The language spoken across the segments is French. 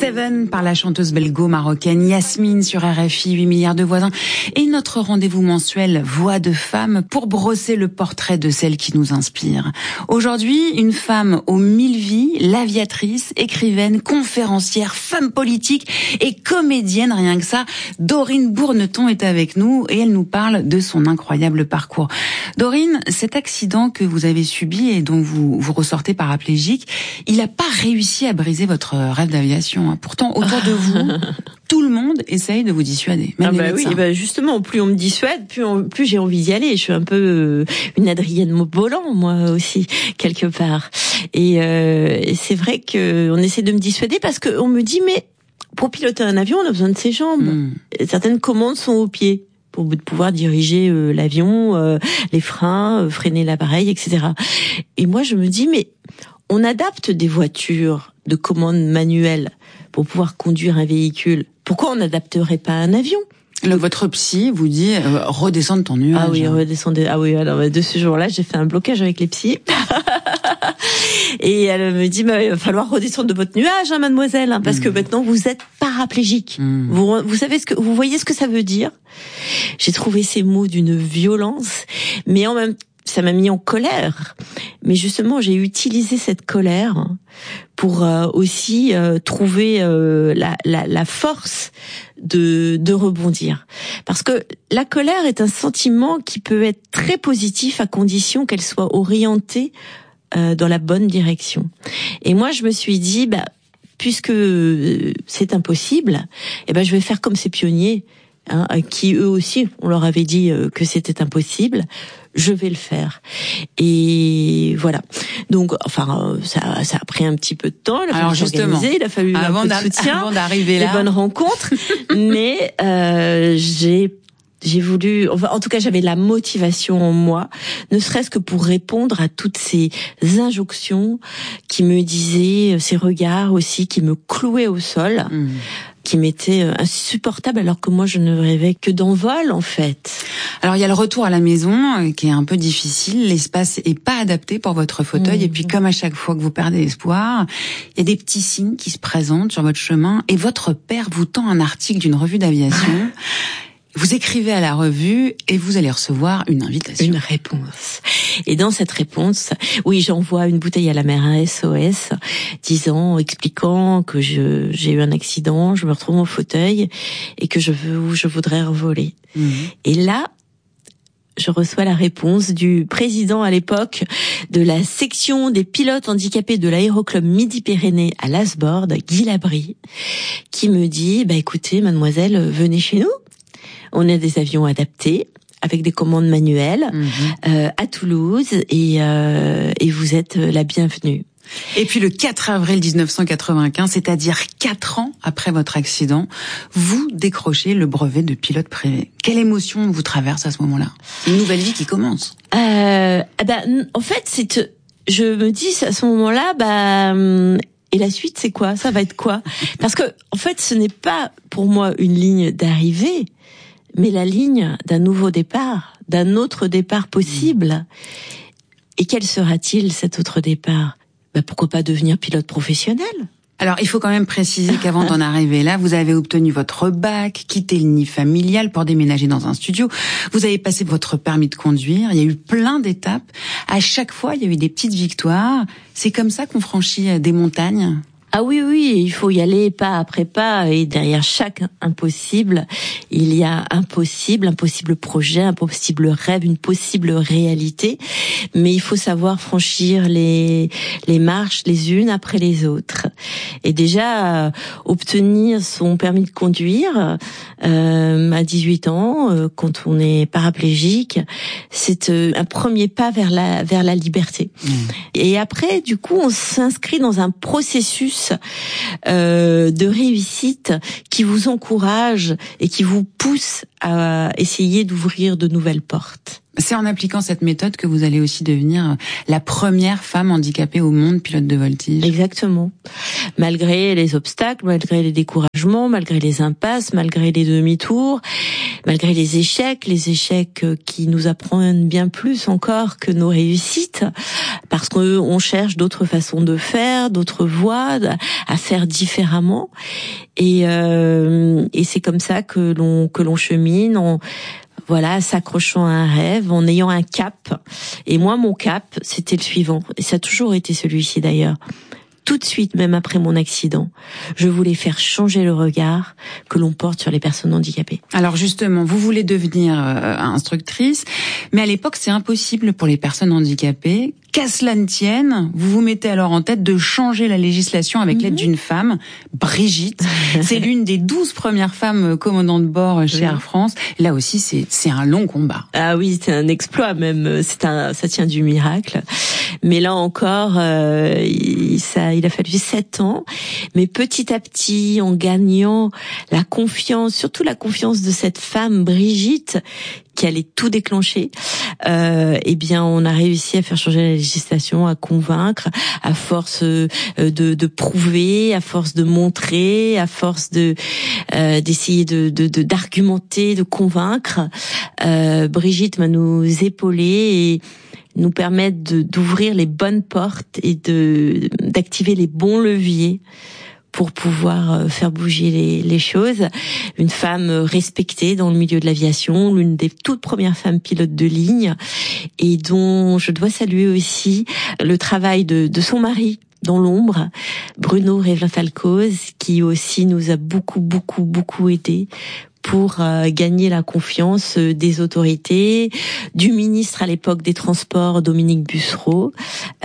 Seven par la chanteuse belgo-marocaine Yasmine sur RFI, 8 milliards de voisins. Et notre rendez-vous mensuel Voix de femme pour brosser le portrait de celle qui nous inspire. Aujourd'hui, une femme aux 1000 vies, l'aviatrice, écrivaine, conférencière, femme politique et comédienne, rien que ça. Dorine Bourneton est avec nous et elle nous parle de son incroyable parcours. Dorine, cet accident que vous avez subi et dont vous ressortez paraplégique, il n'a pas réussi à briser votre rêve d'aviation. Pourtant, autour de vous, tout le monde essaye de vous dissuader. Même les médecins. Oui, justement, plus on me dissuade, plus j'ai envie d'y aller. Je suis un peu une Adrienne Mauboland, moi aussi, quelque part. Et c'est vrai qu'on essaie de me dissuader parce qu'on me dit, mais pour piloter un avion, on a besoin de ses jambes. Certaines commandes sont aux pieds pour pouvoir diriger l'avion, les freins, freiner l'appareil, etc. Et moi, je me dis, mais on adapte des voitures de commande manuelle pour pouvoir conduire un véhicule. Pourquoi on n'adapterait pas un avion ? Votre psy vous dit redescends de ton nuage. Ah oui, redescendez. Ah oui, alors de ce jour-là, j'ai fait un blocage avec les psys. Et elle me dit il va falloir redescendre de votre nuage, mademoiselle, parce que maintenant vous êtes paraplégique. Vous savez vous voyez ce que ça veut dire ? J'ai trouvé ces mots d'une violence, mais en même temps, ça m'a mis en colère. Mais justement, j'ai utilisé cette colère pour aussi trouver la force de rebondir. Parce que la colère est un sentiment qui peut être très positif à condition qu'elle soit orientée dans la bonne direction. Et moi, je me suis dit, puisque c'est impossible, je vais faire comme ces pionniers, qui eux aussi, on leur avait dit que c'était impossible. Je vais le faire. Et voilà. Donc, ça a pris un petit peu de temps. Il a fallu s'organiser, il a fallu un peu de soutien, avant d'arriver là, des bonnes rencontres. Mais j'ai voulu, en tout cas, j'avais la motivation en moi, ne serait-ce que pour répondre à toutes ces injonctions qui me disaient, ces regards aussi qui me clouaient au sol. Qui m'était insupportable alors que moi je ne rêvais que d'envol en fait. Alors il y a le retour à la maison qui est un peu difficile, l'espace est pas adapté pour votre fauteuil et puis comme à chaque fois que vous perdez espoir, il y a des petits signes qui se présentent sur votre chemin et votre père vous tend un article d'une revue d'aviation. Vous écrivez à la revue et vous allez recevoir une invitation. Une réponse. Et dans cette réponse, oui, j'envoie une bouteille à la mer, un SOS, expliquant que j'ai eu un accident, je me retrouve en fauteuil et que je voudrais revoler. Et là, je reçois la réponse du président à l'époque de la section des pilotes handicapés de l'aéroclub Midi-Pyrénées à Lasbord, Guy Labrie, qui me dit, écoutez, mademoiselle, venez chez nous. On a des avions adaptés avec des commandes manuelles à Toulouse et vous êtes la bienvenue. Et puis le 4 avril 1995, c'est-à-dire 4 ans après votre accident, vous décrochez le brevet de pilote privé. Quelle émotion vous traverse à ce moment-là ? Une nouvelle vie qui commence. En fait, je me dis à ce moment-là, et la suite, c'est quoi ? Ça va être quoi ? Parce que en fait, ce n'est pas pour moi une ligne d'arrivée, mais la ligne d'un nouveau départ, d'un autre départ possible. Et quel sera-t-il, cet autre départ ? Pourquoi pas devenir pilote professionnel ? Alors, il faut quand même préciser qu'avant d'en arriver là, vous avez obtenu votre bac, quitté le nid familial pour déménager dans un studio. Vous avez passé votre permis de conduire. Il y a eu plein d'étapes. À chaque fois, il y a eu des petites victoires. C'est comme ça qu'on franchit des montagnes ? Ah oui, il faut y aller pas après pas, et derrière chaque impossible, il y a un possible projet, un possible rêve, une possible réalité, mais il faut savoir franchir les marches les unes après les autres. Et déjà, obtenir son permis de conduire à 18 ans, quand on est paraplégique, c'est un premier pas vers la liberté. Et après, du coup, on s'inscrit dans un processus de réussite qui vous encourage et qui vous pousse à essayer d'ouvrir de nouvelles portes. C'est en appliquant cette méthode que vous allez aussi devenir la première femme handicapée au monde pilote de voltige. Exactement. Malgré les obstacles, malgré les découragements, malgré les impasses, malgré les demi-tours, malgré les échecs qui nous apprennent bien plus encore que nos réussites, parce qu'on cherche d'autres façons de faire, d'autres voies, à faire différemment. Et c'est comme ça que l'on chemine s'accrochant à un rêve, en ayant un cap. Et moi, mon cap, c'était le suivant. Et ça a toujours été celui-ci d'ailleurs. Tout de suite, même après mon accident, je voulais faire changer le regard que l'on porte sur les personnes handicapées. Alors justement, vous voulez devenir instructrice, mais à l'époque, c'est impossible pour les personnes handicapées. Qu'à cela ne tienne, vous vous mettez alors en tête de changer la législation avec l'aide d'une femme, Brigitte. C'est l'une des 12 premières femmes commandantes de bord chez Air France. Là aussi, c'est un long combat. Ah oui, c'est un exploit même. Ça tient du miracle. Mais là encore, il a fallu 7 ans. Mais petit à petit, en gagnant la confiance, surtout la confiance de cette femme, Brigitte, qui allait tout déclencher, on a réussi à faire changer la législation, à convaincre, à force de prouver, à force de montrer, à force d'essayer d'argumenter, de convaincre. Brigitte va nous épauler et nous permettre d'ouvrir les bonnes portes et d'activer les bons leviers pour pouvoir faire bouger les choses. Une femme respectée dans le milieu de l'aviation, l'une des toutes premières femmes pilotes de ligne, et dont je dois saluer aussi le travail de son mari dans l'ombre, Bruno Revlin-Falcoz, qui aussi nous a beaucoup aidé pour gagner la confiance des autorités, du ministre à l'époque des Transports, Dominique Bussereau,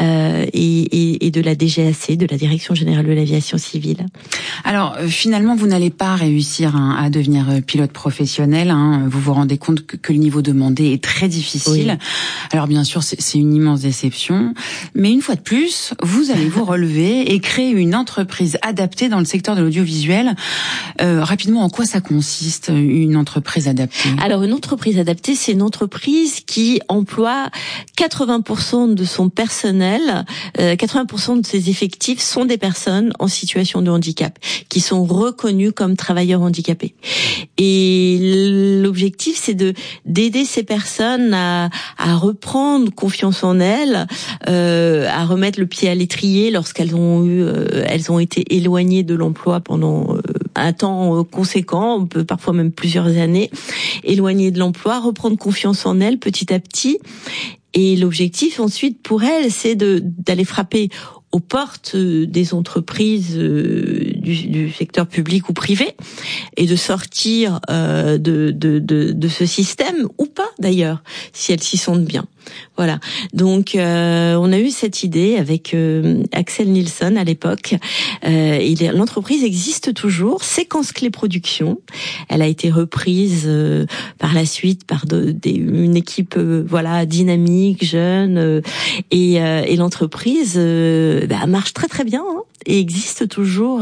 et de la DGAC, de la Direction Générale de l'Aviation Civile. Alors, finalement, vous n'allez pas réussir à devenir pilote professionnel. Vous vous rendez compte que le niveau demandé est très difficile. Oui. Alors, bien sûr, c'est une immense déception. Mais une fois de plus, vous allez vous relever et créer une entreprise adaptée dans le secteur de l'audiovisuel. Rapidement, en quoi ça consiste, une entreprise adaptée? Alors, une entreprise adaptée, c'est une entreprise qui emploie 80% de son personnel, 80% de ses effectifs sont des personnes en situation de handicap, qui sont reconnues comme travailleurs handicapés. Et l'objectif, c'est d'aider ces personnes à reprendre confiance en elles, à remettre le pied à l'étrier lorsqu'elles ont été éloignées de l'emploi pendant un temps conséquent, parfois même plusieurs années, éloignées de l'emploi, reprendre confiance en elles petit à petit. Et l'objectif ensuite pour elles, c'est d'aller frapper aux portes des entreprises du secteur public ou privé et de sortir de ce système, ou pas d'ailleurs, si elles s'y sentent bien. Voilà. Donc on a eu cette idée avec Axel Nilsson à l'époque. L'entreprise existe toujours, Séquence Clé Production. Elle a été reprise par la suite par une équipe dynamique, jeune, et l'entreprise marche très très bien et existe toujours.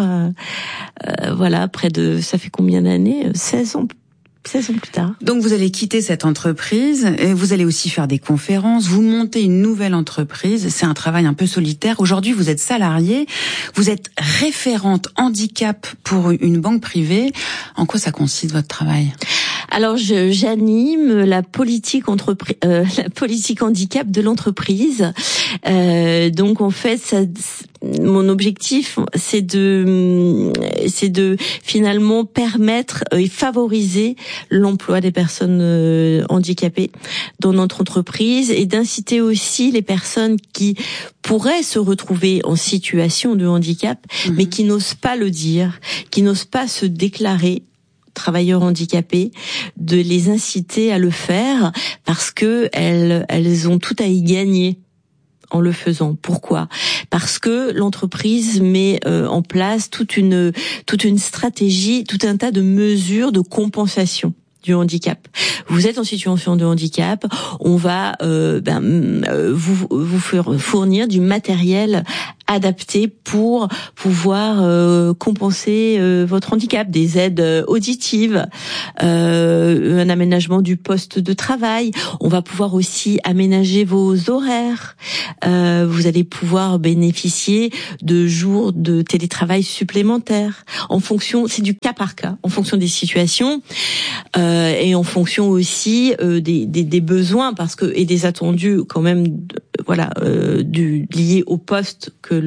Ça fait combien d'années? 16 ans plus tard. Donc vous allez quitter cette entreprise, et vous allez aussi faire des conférences, vous montez une nouvelle entreprise, c'est un travail un peu solitaire. Aujourd'hui, vous êtes salarié, vous êtes référente handicap pour une banque privée. En quoi ça consiste votre travail ? Alors j'anime la politique handicap de l'entreprise. Donc en fait, mon objectif, c'est de finalement permettre et favoriser l'emploi des personnes handicapées dans notre entreprise, et d'inciter aussi les personnes qui pourraient se retrouver en situation de handicap, mais qui n'osent pas le dire, qui n'osent pas se déclarer travailleurs handicapés, de les inciter à le faire, parce que elles ont tout à y gagner en le faisant. Pourquoi ? Parce que l'entreprise met en place toute une stratégie, tout un tas de mesures de compensation du handicap. Vous êtes en situation de handicap, on va vous fournir du matériel adaptées pour pouvoir compenser votre handicap, des aides auditives, un aménagement du poste de travail. On va pouvoir aussi aménager vos horaires. Vous allez pouvoir bénéficier de jours de télétravail supplémentaires en fonction, c'est du cas par cas, en fonction des situations et en fonction aussi des besoins et des attendus quand même liés au poste que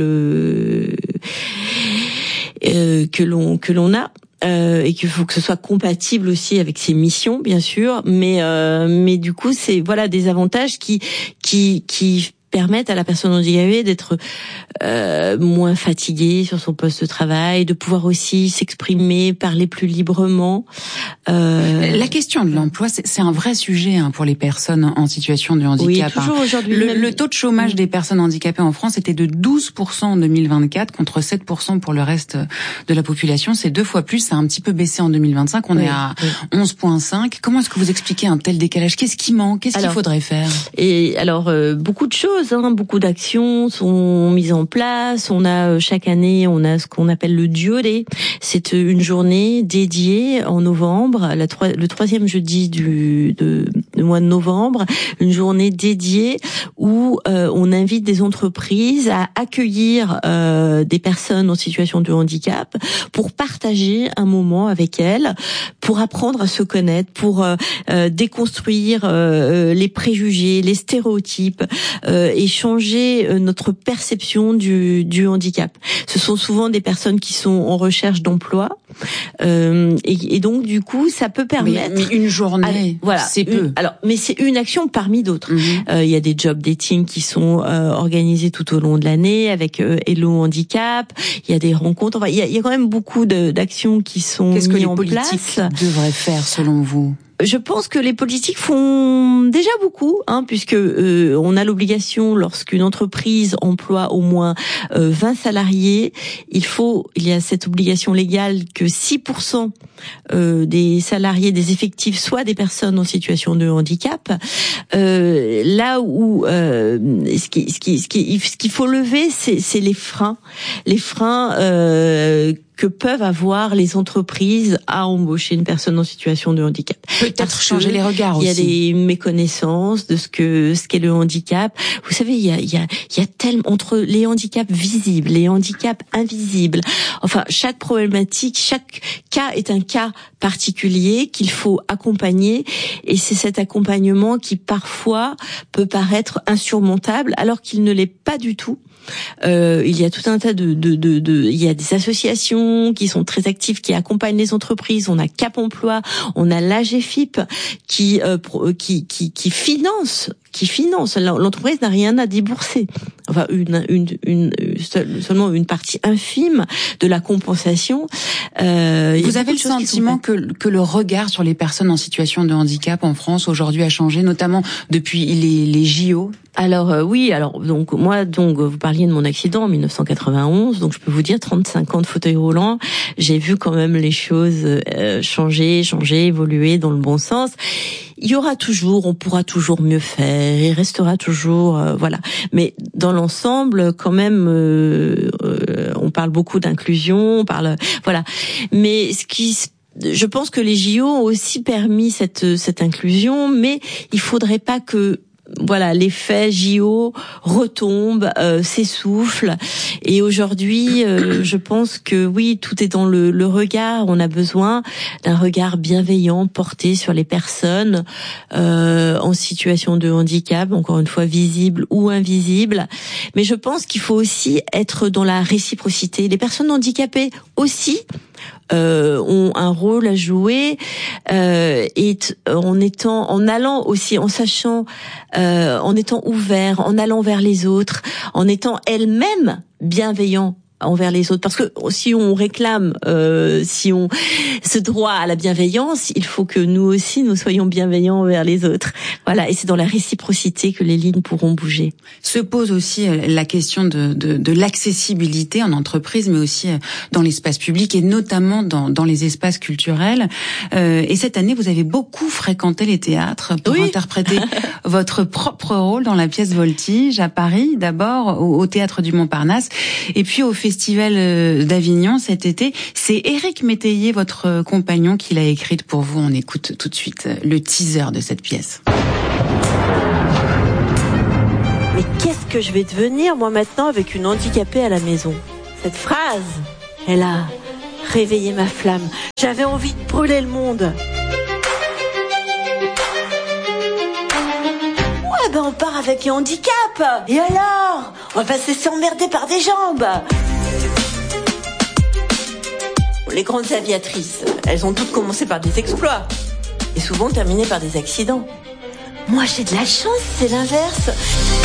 l'on a. Et qu'il faut que ce soit compatible aussi avec ses missions, bien sûr, mais du coup c'est des avantages qui permettent à la personne handicapée d'être moins fatiguée sur son poste de travail, de pouvoir aussi s'exprimer, parler plus librement. La question de l'emploi, c'est un vrai sujet pour les personnes en situation de handicap. Oui, toujours aujourd'hui. Le taux de chômage des personnes handicapées en France était de 12% en 2024 contre 7% pour le reste de la population. C'est 2 fois plus. Ça a un petit peu baissé en 2025. On est à 11,5. Comment est-ce que vous expliquez un tel décalage? Qu'est-ce qui manque? Qu'est-ce qu'il faudrait faire? Et alors, beaucoup de choses. Beaucoup d'actions sont mises en place. On a chaque année, ce qu'on appelle le Diolé. C'est une journée dédiée en novembre, le 3e jeudi du mois de novembre, une journée dédiée où on invite des entreprises à accueillir des personnes en situation de handicap pour partager un moment avec elles, pour apprendre à se connaître, pour déconstruire les préjugés, les stéréotypes, et changer notre perception du handicap. Ce sont souvent des personnes qui sont en recherche d'emploi et donc du coup ça peut permettre. Mais une journée, c'est peu. Mais c'est une action parmi d'autres. Il y a des job dating qui sont organisés tout au long de l'année avec Hello Handicap. Il y a des rencontres. Enfin, il y a quand même beaucoup d'actions qui sont mises en place. Qu'est-ce que les politiques devraient faire selon vous? Je pense que les politiques font déjà beaucoup, puisque on a l'obligation, lorsqu'une entreprise emploie au moins 20 salariés, il y a cette obligation légale que 6% des salariés, des effectifs soient des personnes en situation de handicap. Là où ce qu'il faut lever, c'est les freins que peuvent avoir les entreprises à embaucher une personne en situation de handicap. Peut-être changer les regards aussi. Il y a des méconnaissances de ce qu'est le handicap. Vous savez, il y a tellement entre les handicaps visibles, les handicaps invisibles. Enfin, chaque problématique, chaque cas est un cas particulier qu'il faut accompagner, et c'est cet accompagnement qui parfois peut paraître insurmontable alors qu'il ne l'est pas du tout. Il y a tout un tas il y a des associations qui sont très actives, qui accompagnent les entreprises. On a Cap Emploi, on a l'AGFIP qui finance. L'entreprise n'a rien à débourser. Enfin, seulement une partie infime de la compensation. Vous avez le sentiment que le regard sur les personnes en situation de handicap en France aujourd'hui a changé, notamment depuis les JO? Alors donc vous parliez de mon accident en 1991, donc je peux vous dire 35 ans de fauteuil roulant, j'ai vu quand même les choses changer, évoluer dans le bon sens. On pourra toujours mieux faire, il restera toujours mais dans l'ensemble quand même on parle beaucoup d'inclusion, mais je pense que les JO ont aussi permis cette inclusion, mais il faudrait pas que l'effet JO retombe, s'essouffle. Et aujourd'hui, je pense que oui, tout est dans le regard. On a besoin d'un regard bienveillant porté sur les personnes en situation de handicap, encore une fois visible ou invisible. Mais je pense qu'il faut aussi être dans la réciprocité. Les personnes handicapées aussi ont un rôle à jouer et en allant aussi, en sachant, en étant ouvert, en allant vers les autres, en étant elles-mêmes bienveillants envers les autres, parce que si on réclame ce droit à la bienveillance, il faut que nous aussi nous soyons bienveillants envers les autres. Voilà, et c'est dans la réciprocité que les lignes pourront bouger. Se pose aussi la question de l'accessibilité en entreprise, mais aussi dans l'espace public et notamment dans les espaces culturels. Et cette année, vous avez beaucoup fréquenté les théâtres pour interpréter votre propre rôle dans la pièce Voltige à Paris, d'abord au Théâtre du Montparnasse, et puis au Festival d'Avignon cet été. C'est Éric Métayer, votre compagnon, qui l'a écrite pour vous. On écoute tout de suite le teaser de cette pièce. Mais qu'est-ce que je vais devenir, moi, maintenant, avec une handicapée à la maison? Cette phrase, elle a réveillé ma flamme. J'avais envie de brûler le monde. Ouais, ben on part avec un handicap. Et alors? On va pas se laisser emmerder par des jambes. Les grandes aviatrices, elles ont toutes commencé par des exploits. Et souvent terminé par des accidents. Moi, j'ai de la chance, c'est l'inverse.